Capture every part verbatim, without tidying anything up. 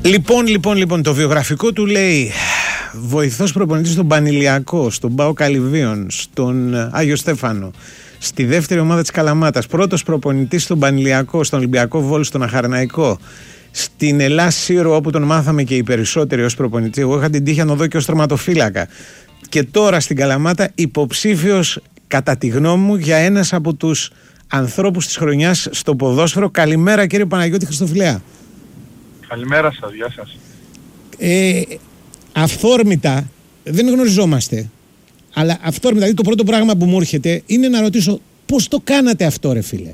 Λοιπόν, λοιπόν, λοιπόν, το βιογραφικό του λέει βοηθός προπονητής στον Πανηλιακό, στον ΠΑΟΚ Καλυβίων, στον Άγιο Στέφανο, στη δεύτερη ομάδα της Καλαμάτας, πρώτος προπονητής στον Πανηλιακό, στον Ολυμπιακό Βόλο, στον Αχαρναϊκό, στην Ελλάς Σύρο, όπου τον μάθαμε και οι περισσότεροι ως προπονητή. Εγώ είχα την τύχη να τον δω και ως τερματοφύλακα. Και τώρα στην Καλαμάτα υποψήφιος, κατά τη γνώμη μου, για ένας από τους ανθρώπους της χρονιάς στο ποδόσφαιρο. Καλημέρα, κύριε Παναγιώτη Χριστοφιλέα. Καλημέρα σας, γεια σας. Ε, αυθόρμητα, δεν γνωριζόμαστε, αλλά αυθόρμητα, δηλαδή το πρώτο πράγμα που μου έρχεται είναι να ρωτήσω πώς το κάνατε αυτό, ρε φίλε.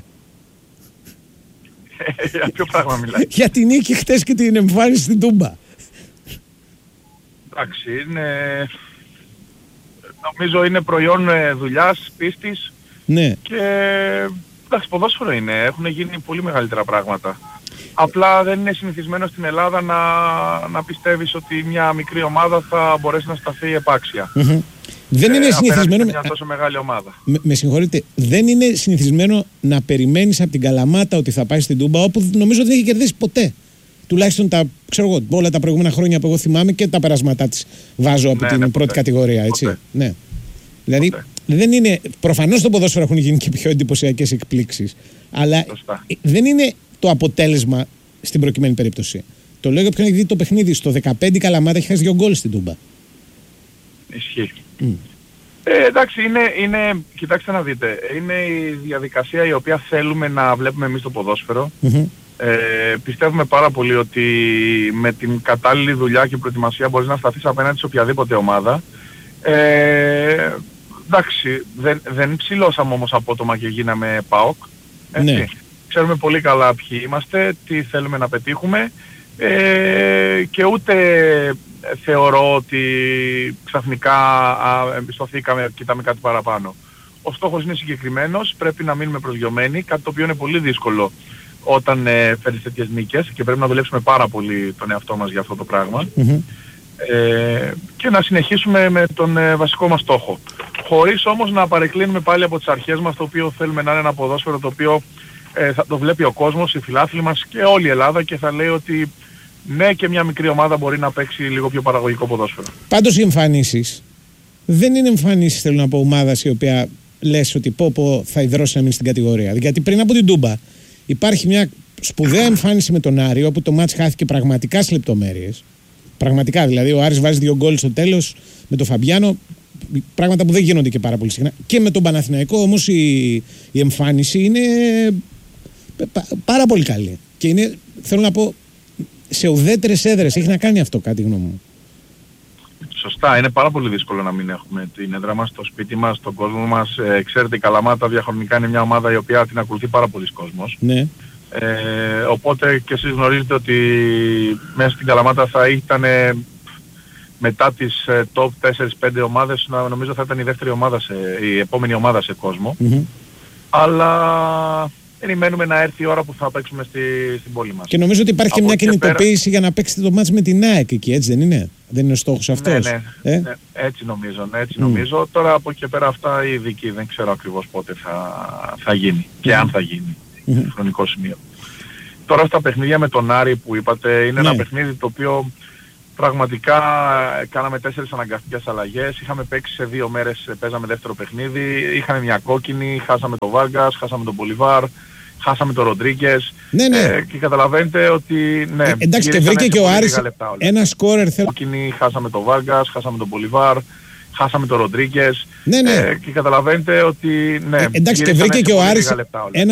Για ποιο πράγμα μιλάει? Για την νίκη χτες και την εμφάνιση στην Τούμπα. Εντάξει, είναι... νομίζω είναι προϊόν δουλειάς, πίστης. Ναι. Και εντάξει, ποδόσφαιρο είναι, έχουν γίνει πολύ μεγαλύτερα πράγματα. Απλά δεν είναι συνηθισμένο στην Ελλάδα να, να πιστεύεις ότι μια μικρή ομάδα θα μπορέσει να σταθεί επάξια. Mm-hmm. Δεν είναι ε, συνηθισμένο... μια τόσο μεγάλη ομάδα. Με, με συγχωρείτε, δεν είναι συνηθισμένο να περιμένεις από την Καλαμάτα ότι θα πάει στην Τούμπα, όπου νομίζω δεν έχει κερδίσει ποτέ. Τουλάχιστον τα, ξέρω εγώ, όλα τα προηγούμενα χρόνια που εγώ θυμάμαι και τα περάσματά της βάζω από ναι, την ναι, πρώτη ποτέ. κατηγορία, έτσι. Ποτέ. Ναι. Δηλαδή, ποτέ. δεν είναι... Προφανώς στο ποδόσφαιρο έχουν γίνει και πιο εντυπωσιακές εκπλήξεις, αλλά Σωστά. δεν είναι το αποτέλεσμα στην προκειμένη περίπτωση. Το λέω για ποιον έχει δει το παιχνίδι. Στο δεκαπέντε η Καλαμάτα έχει χάσει δύο γκολ στην Τούμπα. Ισχύει. Mm. Ε, εντάξει, είναι, είναι, κοιτάξτε να δείτε, είναι η διαδικασία η οποία θέλουμε να βλέπουμε εμείς το ποδόσφαιρο. Mm-hmm. Ε, πιστεύουμε πάρα πολύ ότι με την κατάλληλη δουλειά και προετοιμασία μπορείς να σταθείς απέναντι σε οποιαδήποτε ομάδα. Ε, εντάξει, δεν, δεν ψηλώσαμε όμως απότομα και γίναμε ΠΑΟΚ. Έτσι. Ναι. Ξέρουμε πολύ καλά ποιοι είμαστε, τι θέλουμε να πετύχουμε ε, και ούτε θεωρώ ότι ξαφνικά εμπιστοθήκαμε, κοιτάμε κάτι παραπάνω. Ο στόχος είναι συγκεκριμένος, πρέπει να μείνουμε προσγειωμένοι, κάτι το οποίο είναι πολύ δύσκολο όταν ε, φέρεις τέτοιες νίκες και πρέπει να δουλέψουμε πάρα πολύ τον εαυτό μας για αυτό το πράγμα. Mm-hmm. Ε, και να συνεχίσουμε με τον ε, βασικό μας στόχο. Χωρίς όμως να παρεκκλίνουμε πάλι από τις αρχές μας, το οποίο θέλουμε να είναι ένα ποδόσφαιρο το οποίο ε, θα το βλέπει ο κόσμος, οι φιλάθλοι μας και όλη η Ελλάδα και θα λέει ότι ναι, και μια μικρή ομάδα μπορεί να παίξει λίγο πιο παραγωγικό ποδόσφαιρο. Πάντως οι εμφανίσεις δεν είναι εμφανίσεις, θέλω να πω, ομάδας η οποία λες ότι πω πω θα ιδρώσει να μείνει στην κατηγορία. Γιατί πριν από την Τούμπα υπάρχει μια σπουδαία εμφάνιση με τον Άρη, όπου το μάτς χάθηκε πραγματικά σε λεπτομέρειες. Πραγματικά, δηλαδή ο Άρης βάζει δύο γκολ στο τέλος με τον Φαμπιάνο, πράγματα που δεν γίνονται και πάρα πολύ συχνά. Και με τον Παναθηναϊκό όμως η, η εμφάνιση είναι πάρα πολύ καλή. Και είναι, θέλω να πω, σε ουδέτερες έδρες. Έχει να κάνει αυτό, κάτι γνώμη μου. Σωστά, είναι πάρα πολύ δύσκολο να μην έχουμε την έδρα μας, το σπίτι μας, τον κόσμο μας. Ε, ξέρετε, η Καλαμάτα διαχρονικά είναι μια ομάδα η οποία την ακολουθεί πάρα πολλοί κόσμος. Ναι. Ε, οπότε και εσείς γνωρίζετε ότι μέσα στην Καλαμάτα θα ήταν ε, μετά τις ε, top τέσσερα πέντε ομάδες, να, νομίζω θα ήταν η δεύτερη ομάδα, σε, η επόμενη ομάδα σε κόσμο. Mm-hmm. Αλλά περιμένουμε να έρθει η ώρα που θα παίξουμε στη, στην πόλη μας. Και νομίζω ότι υπάρχει και μια κινητοποίηση πέρα... για να παίξετε το μάτς με την ΑΕΚ εκεί, έτσι δεν είναι? Δεν είναι ο στόχος αυτός? Ναι, ναι, ε? ναι, έτσι νομίζω, ναι, έτσι Mm. νομίζω. Τώρα από εκεί και πέρα αυτά οι ειδικοί δεν ξέρω ακριβώς πότε θα, θα γίνει και mm. αν θα γίνει mm-hmm. στο χρονικό σημείο. Τώρα στα παιχνίδια με τον Άρη που είπατε είναι ναι. ένα παιχνίδι το οποίο πραγματικά κάναμε τέσσερις αναγκαστικές αλλαγές. Είχαμε παίξει σε δύο μέρες, παίζαμε δεύτερο παιχνίδι. Είχαμε μια κόκκινη, χάσαμε τον Βάργας, χάσαμε τον Πολιβάρ, χάσαμε τον Ροντρίγκες. Ναι, ναι. Ε, και καταλαβαίνετε ότι ναι. Ε, εντάξει, και βρήκε και ο Άρης ένα σκόρερ. Κόκκινη, χάσαμε τον Βάργας, χάσαμε τον Πολιβάρ, χάσαμε τον Ροντρίγκες. Ναι, ναι. Ε, και καταλαβαίνετε ότι ναι. Ε, εντάξει, και βρήκε και ο Άρης ένα